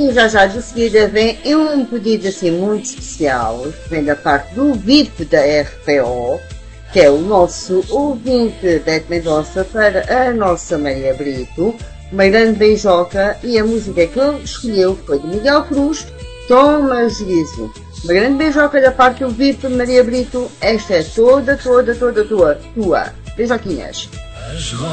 E já de seguida vem um pedido assim muito especial, que vem da parte do VIP da RPO, que é o nosso ouvinte Beto Mendonça, para a nossa Maria Brito, uma grande beijoca, e a música que ele escolheu foi de Miguel Cruz, Toma Juízo. Uma grande beijoca da parte do VIP Maria Brito, esta é toda tua. Beijoquinhas.